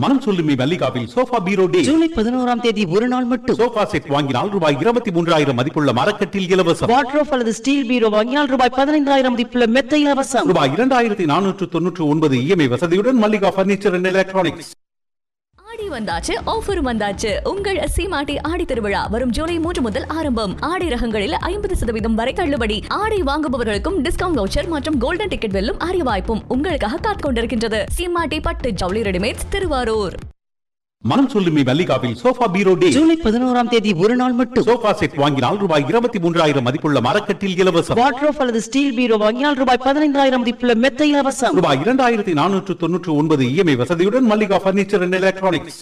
மனம் சொல்லுமே மல்லிகாவில் சோஃபா பீரோ டே ஜூலை 11ஆம் தேதி ஒரு நாள் மட்டும். சோஃபா செட் வாங்கினால் ரூபாய் 23,000 மதிப்புள்ள மரக்கட்டில் இலவசம். வார்ட்ரோப் அல்லது ஸ்டீல் பீரோ வாங்கினால் ரூபாய் 15,000 மதிப்புள்ள மெத்தை இலவசம். ரூபாய் 2,499 இஎம்ஐ வசதியுடன் மல்லிகா பர்னிச்சர் அண்ட் எலக்ட்ரானிக்ஸ். ஆடி வந்தாச்சு, ஆஃபரும் வந்தாச்சு. உங்கள் சீமாட்டி ஆடி திருவிழா வரும் ஜூலை 3 முதல் ஆரம்பம். ஆடை ரகங்களில் 50% வரை தள்ளுபடி. ஆடை வாங்குபவர்களுக்கும் டிஸ்கவுண்ட் வவுச்சர் மற்றும் கோல்டன் டிக்கெட் வெல்லும் அரிய வாய்ப்பும் உங்களுக்காக காத்துக் கொண்டிருக்கின்றது. சீமாட்டி பட்டு ஜவுளி ரெடிமேட்ஸ், திருவாரூர். மனம் சொல்லுமே மல்லிகாவில் சோஃபா பீரோ டே ஜூலை 11ஆம் தேதி ஒரு நாள் மட்டும். சோஃபா செட் வாங்கினால் ரூபாய் 23,000 மதிப்புள்ள மரக்கட்டில் இலவசம். வார்ட்ரோப் அல்லது ஸ்டீல் பீரோ வாங்கினால் ரூபாய் 15,000 மதிப்புள்ள மெத்தை இலவசம். ரூபாய் 2,499 இஎம்ஐ வசதியுடன் மல்லிகா பர்னிச்சர் அண்ட் எலக்ட்ரானிக்ஸ்.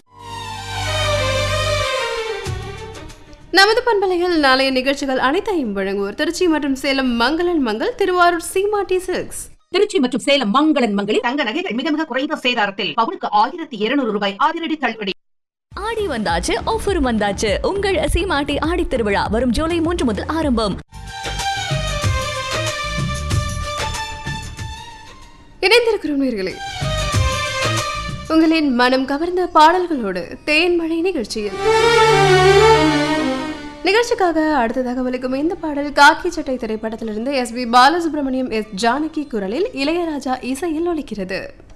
நமது பண்பலையில் நாளைய நிகழ்ச்சிகள் அனைத்தையும் வழங்குவோர் திருச்சி மற்றும் சேலம் மங்களன் மங்கள், திருவாரூர் சீமாட்டி சில்க்ஸ். திருச்சி மற்றும் சேலம் மங்களன் மங்களில் தங்க நகைகள் மிக மிக குறைந்த சேதாரத்தில் பவுனுக்கு 1,200 ரூபாய் அதிரடி தள்ளுபடி. ஆடி வந்தாச்சு, ஆஃபரும் வந்தாச்சு. உங்கள் சீமாட்டி ஆடி திருவிழா வரும் ஜூலை 3 முதல் ஆரம்பம். இணைந்திருக்கிறோம் நேயர்களே, உங்களின் மனம் கவர்ந்த பாடல்களோடு தேன்மழை நிகழ்ச்சியில். நிகழ்ச்சிக்காக அடுத்ததாக ஒலிக்கும் இந்த பாடல் காக்கி சட்டை திரைப்படத்திலிருந்து எஸ்.பி. பாலசுப்ரமணியம், எஸ். ஜானகி குரலில் இளையராஜா இசையில் ஒலிக்கிறது.